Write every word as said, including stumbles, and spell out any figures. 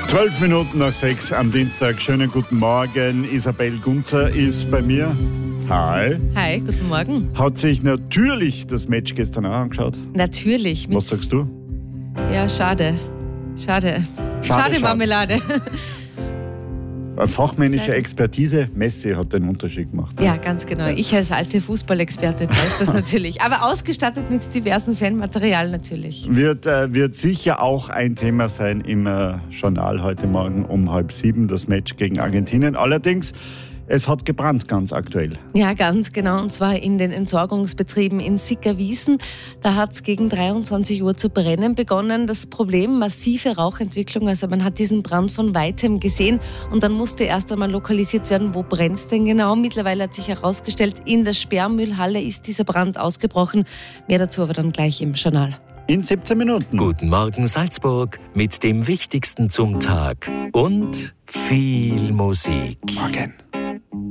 Zwölf Minuten nach sechs am Dienstag. Schönen guten Morgen. Isabel Gunzer ist bei mir. Hi. Hi, guten Morgen. Hat sich natürlich das Match gestern auch angeschaut? Natürlich. Was sagst du? Ja, schade. Schade. Schade, schade. Marmelade. Eine fachmännische Expertise, Messi hat den Unterschied gemacht. Ja, ganz genau. Ich als alte Fußballexpertin weiß das natürlich. Aber ausgestattet mit diversen Fanmaterial natürlich. Wird, äh, wird sicher auch ein Thema sein im äh, Journal heute Morgen um halb sieben, das Match gegen Argentinien. Allerdings, es hat gebrannt, ganz aktuell. Ja, ganz genau. Und zwar in den Entsorgungsbetrieben in Sickerwiesen. Da hat es gegen dreiundzwanzig Uhr zu brennen begonnen. Das Problem, massive Rauchentwicklung. Also man hat diesen Brand von Weitem gesehen. Und dann musste erst einmal lokalisiert werden, wo brennt es denn genau. Mittlerweile hat sich herausgestellt, in der Sperrmüllhalle ist dieser Brand ausgebrochen. Mehr dazu aber dann gleich im Journal. In siebzehn Minuten. Guten Morgen Salzburg mit dem Wichtigsten zum Tag und viel Musik. Morgen.